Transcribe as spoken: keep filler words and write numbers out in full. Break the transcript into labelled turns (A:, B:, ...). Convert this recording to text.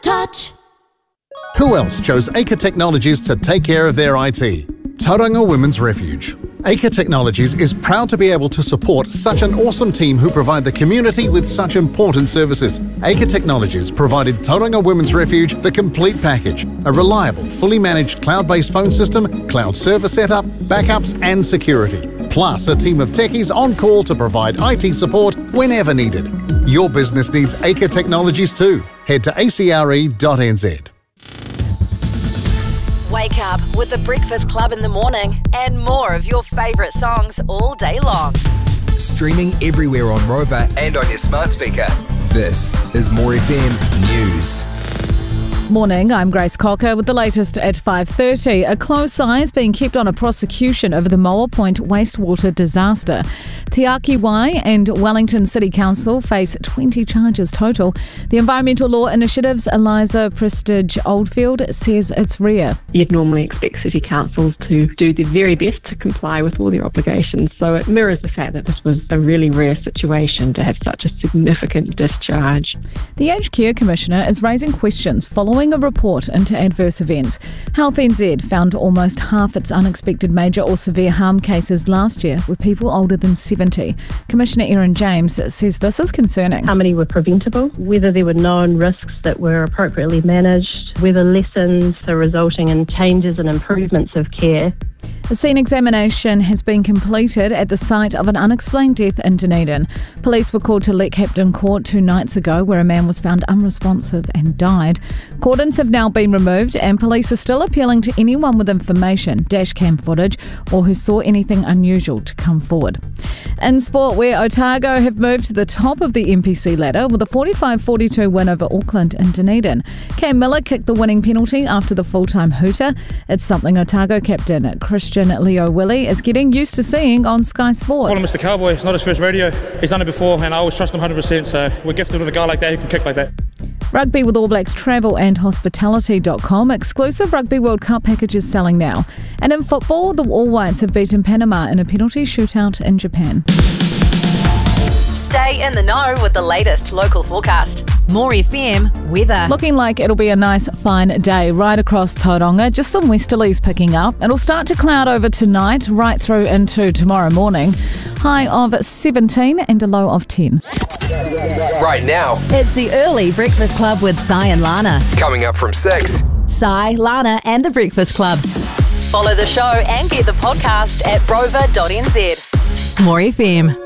A: Touch.
B: Who else chose Acre Technologies to take care of their I T? Tauranga Women's Refuge. Acre Technologies is proud to be able to support such an awesome team who provide the community with such important services. Acre Technologies provided Tauranga Women's Refuge the complete package, a reliable, fully managed cloud-based phone system, cloud server setup, backups and security, plus a team of techies on call to provide I T support whenever needed. Your business needs Acre Technologies too. Head to a c r e dot n z.
C: Wake up with the Breakfast Club in the morning and more of your favourite songs all day long.
D: Streaming everywhere on Rover and on your smart speaker. This is More F M News.
E: Morning, I'm Grace Cocker with the latest at five thirty. A close eye is being kept on a prosecution over the Moa Point wastewater disaster. Te Aki Wai and Wellington City Council face twenty charges total. The Environmental Law Initiative's Eliza Prestige Oldfield says it's rare.
F: You'd normally expect city councils to do their very best to comply with all their obligations, so it mirrors the fact that this was a really rare situation to have such a significant discharge.
E: The Aged Care Commissioner is raising questions following a report into adverse events. Health N Z found almost half its unexpected major or severe harm cases last year were people older than seventy. Commissioner Erin James says this is concerning.
G: How many were preventable, whether there were known risks that were appropriately managed, whether lessons are resulting in changes and improvements of care.
E: A scene examination has been completed at the site of an unexplained death in Dunedin. Police were called to Leckhampton Court two nights ago where a man was found unresponsive and died. Cordons have now been removed and police are still appealing to anyone with information, dashcam footage or who saw anything unusual to come forward. In sport, where Otago have moved to the top of the N P C ladder with a forty-five forty-two win over Auckland in Dunedin. Cam Miller kicked the winning penalty after the full-time hooter. It's something Otago captain Christian Leo Willie is getting used to seeing on Sky Sport.
H: Call him Mister Cowboy. It's not his first rodeo. He's done it before and I always trust him one hundred percent, so we're gifted with a guy like that who can kick like that.
E: Rugby with All Blacks Travel and Hospitality dot com. Exclusive Rugby World Cup packages selling now. And in football, the All Whites have beaten Panama in a penalty shootout in Japan.
C: Stay in the know with the latest local forecast. More F M weather.
E: Looking like it'll be a nice fine day right across Tauranga. Just some westerlies picking up. It'll start to cloud over tonight right through into tomorrow morning. High of seventeen and a low of ten.
D: Right now,
C: It's the early Breakfast Club with Si and Lana.
D: coming up from six.
C: Si, Lana and the Breakfast Club. Follow the show and get the podcast at rover dot n z. More F M.